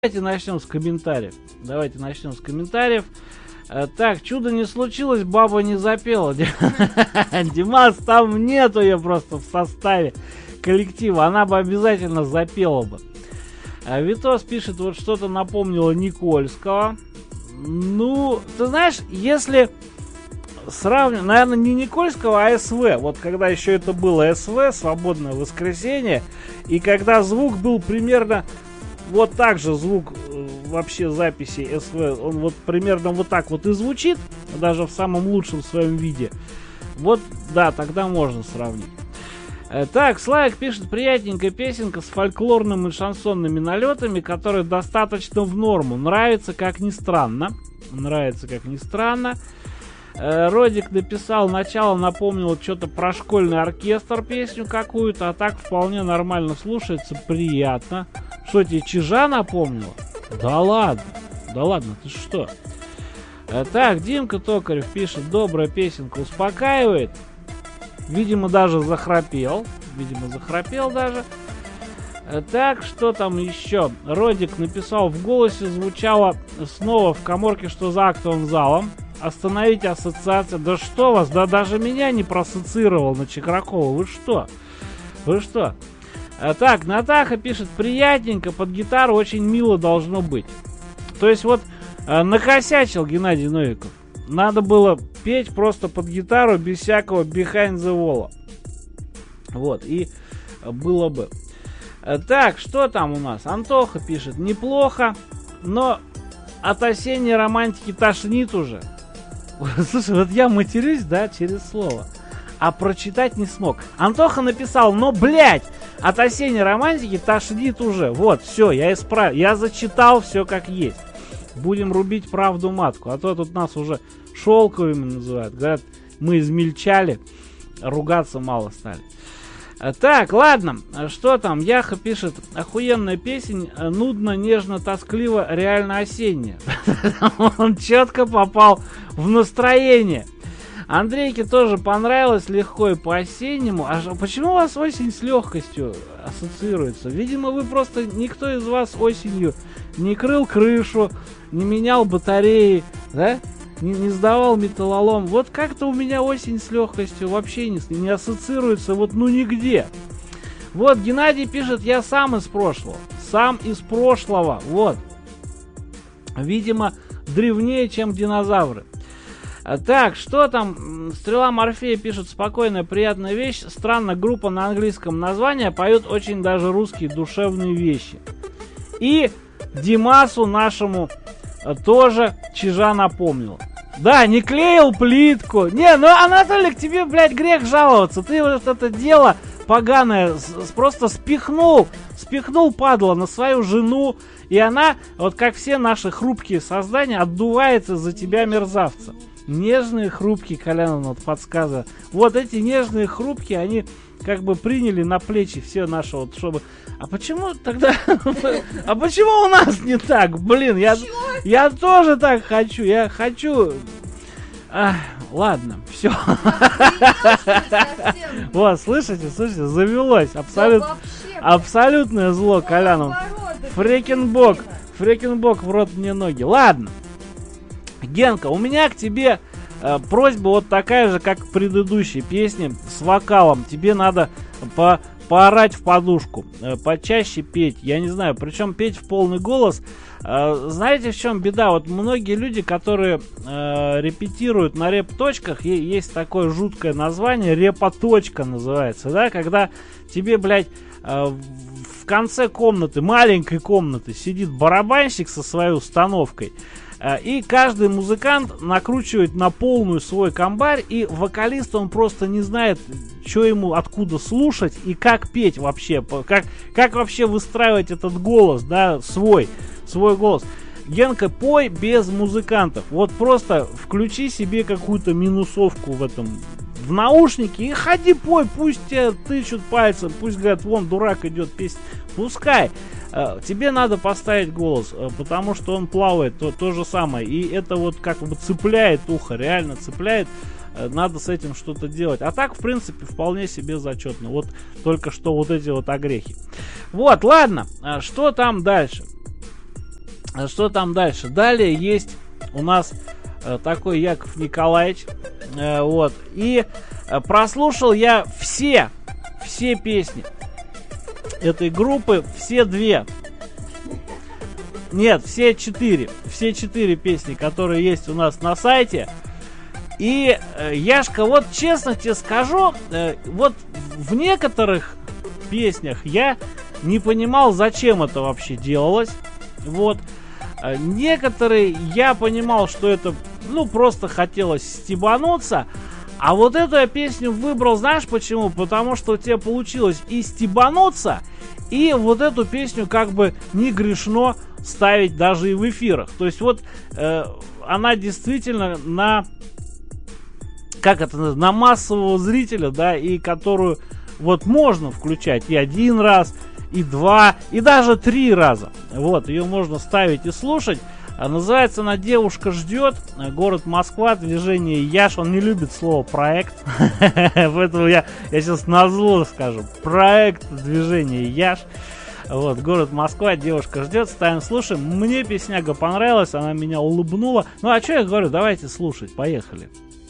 Давайте начнем с комментариев. Так, чудо не случилось, баба не запела. Димас, там нету ее просто в составе коллектива. Она бы обязательно запела бы. Витос пишет, вот что-то напомнило Никольского. Ну, ты знаешь, если сравнивать, наверное, не Никольского, а СВ. Вот когда еще это было СВ, свободное воскресенье, и когда звук был примерно вот так же, звук вообще записи СВ, он вот примерно вот так вот и звучит, даже в самом лучшем своем виде. Вот, да, тогда можно сравнить. Так, Славик пишет, приятненькая песенка с фольклорными и шансонными налетами, которая достаточно в норму. Нравится, как ни странно. Родик написал, начало напомнил что-то про школьный оркестр, песню какую-то, а так вполне нормально слушается, приятно. Что, тебе Чижа напомнило? Да ладно, ты что? Так, Димка Токарев пишет, добрая песенка, успокаивает. Видимо, даже захрапел. даже. Так, что там еще? Родик написал, в голосе звучало снова в каморке, что за актовым залом. Остановите ассоциацию. Да что вас? Да даже меня не проассоциировал на Чекракова. Вы что? Так, Натаха пишет, приятненько, под гитару очень мило должно быть. То есть вот накосячил Геннадий Новиков. Надо было петь просто под гитару, без всякого behind the wall. Вот, и было бы. Так, что там у нас? Антоха пишет, неплохо, но от осенней романтики тошнит уже. Слушай, вот я матерюсь, да, через слово, а прочитать не смог. Антоха написал, но, блядь, от осенней романтики тошнит уже. Вот, все, я исправил. Я зачитал все как есть. Будем рубить правду матку. А то тут нас уже шелковыми называют. Говорят, мы измельчали, ругаться мало стали. Так, ладно, что там? Яха пишет, охуенная песня, нудно, нежно, тоскливо, реально осенняя. Он четко попал в настроение. Андрейке тоже понравилось, легко и по-осеннему. А почему у вас осень с легкостью ассоциируется? Видимо, вы просто, никто из вас осенью не крыл крышу, не менял батареи, да? Не сдавал металлолом. Вот как-то у меня осень с легкостью вообще не ассоциируется, вот ну нигде. Вот Геннадий пишет, я сам из прошлого. Вот. Видимо, древнее, чем динозавры. Так, что там? Стрела Морфея пишет, спокойная, приятная вещь. Странно, группа на английском название поет очень даже русские душевные вещи. И Димасу нашему тоже Чижа напомнил. Да, не клеил плитку. Не, ну Анатолий, к тебе, блядь, грех жаловаться. Ты вот это дело поганое просто спихнул, падла, на свою жену. И она, вот как все наши хрупкие создания, отдувается за тебя, мерзавца. Нежные, хрупкие, Колян вот подсказывает. Вот эти нежные, хрупкие, они как бы приняли на плечи все наши вот, чтобы... А почему тогда... А почему у нас не так? Блин, я тоже так хочу. Я хочу... Ладно, все. Вот, слышите, завелось. Абсолютное зло, Коляну. Фрекенбок в рот мне ноги. Ладно. Генка, у меня к тебе просьба вот такая же, как в предыдущей песне с вокалом. Тебе надо поорать в подушку, почаще петь. Я не знаю, причем петь в полный голос. Знаете, в чем беда? Вот многие люди, которые репетируют на реп-точках, есть такое жуткое название, репоточка называется, да, когда тебе, блядь, в конце комнаты, маленькой комнаты, сидит барабанщик со своей установкой, и каждый музыкант накручивает на полную свой комбарь, и вокалист, он просто не знает, что ему откуда слушать и как петь вообще, как вообще выстраивать этот голос, да, свой голос. Генка, пой без музыкантов. Вот просто включи себе какую-то минусовку в наушники и ходи пой, пусть тебя тычут пальцем, пусть говорят, вон дурак идет песня, пускай. Тебе надо поставить голос, потому что он плавает, то же самое. И это вот как бы цепляет ухо, реально цепляет. Надо с этим что-то делать. А так, в принципе, вполне себе зачетно. Вот только что вот эти вот огрехи. Вот, ладно, что там дальше? Что там дальше? Далее есть у нас такой Яков Николаевич. Вот. И прослушал я все песни этой группы, все 2. Нет, все 4. Все 4 песни, которые есть у нас на сайте. И, Яшка, вот честно тебе скажу, вот в некоторых песнях я не понимал, зачем это вообще делалось. Вот. Некоторые я понимал, что это, ну, просто хотелось стебануться. А вот эту я песню выбрал, знаешь почему? Потому что у тебя получилось и стебануться, и вот эту песню как бы не грешно ставить даже и в эфирах. То есть вот она действительно на, как это называется, на массового зрителя, да, и которую вот можно включать и 1 раз, и 2, и даже 3 раза. Вот, ее можно ставить и слушать. Называется она «Девушка ждет», город Москва, движение Яш. Он не любит слово «проект», поэтому я сейчас назло скажу. Проект движение Яш. Вот, город Москва, девушка ждет, ставим, слушаем. Мне песняга понравилась, она меня улыбнула. Ну а что я говорю, давайте слушать, поехали.